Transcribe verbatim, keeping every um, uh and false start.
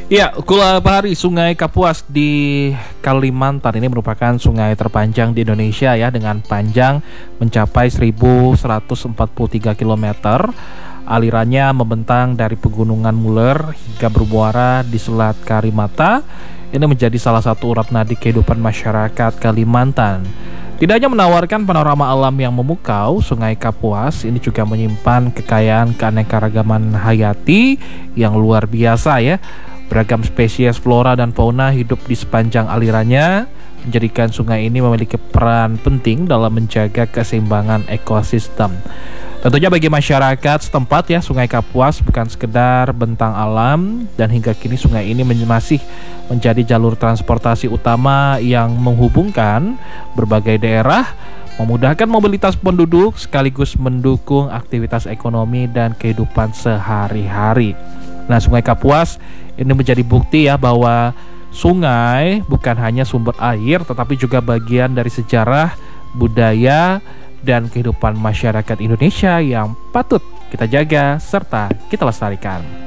Ya, Kula Bahari, Sungai Kapuas di Kalimantan ini merupakan sungai terpanjang di Indonesia ya, dengan panjang mencapai seribu seratus empat puluh tiga kilometer. Alirannya membentang dari Pegunungan Muler hingga bermuara di Selat Karimata. Ini menjadi salah satu urat nadi kehidupan masyarakat Kalimantan. Tidak hanya menawarkan panorama alam yang memukau, Sungai Kapuas ini juga menyimpan kekayaan keanekaragaman hayati yang luar biasa ya. Beragam spesies flora dan fauna hidup di sepanjang alirannya, menjadikan sungai ini memiliki peran penting dalam menjaga keseimbangan ekosistem. Tentunya bagi masyarakat setempat ya, Sungai Kapuas bukan sekedar bentang alam, dan hingga kini sungai ini masih menjadi jalur transportasi utama yang menghubungkan berbagai daerah, memudahkan mobilitas penduduk sekaligus mendukung aktivitas ekonomi dan kehidupan sehari-hari. Nah, Sungai Kapuas ini menjadi bukti ya bahwa sungai bukan hanya sumber air, tetapi juga bagian dari sejarah, budaya, dan kehidupan masyarakat Indonesia yang patut kita jaga serta kita lestarikan.